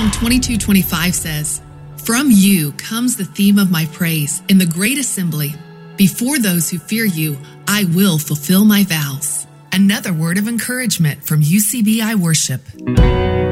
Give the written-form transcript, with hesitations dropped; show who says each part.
Speaker 1: Psalm 22:25 says, "From you comes the theme of my praise in the great assembly. Before those who fear you, I will fulfill my vows." Another word of encouragement from UCBI Worship.